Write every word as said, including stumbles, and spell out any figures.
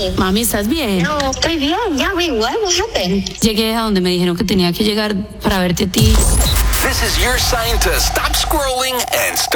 Mami. Mami, ¿estás bien? No, estoy bien. Ya, wait, what? What happened? Llegué a donde me dijeron que tenía que llegar para verte a ti. This is your sign to stop scrolling and start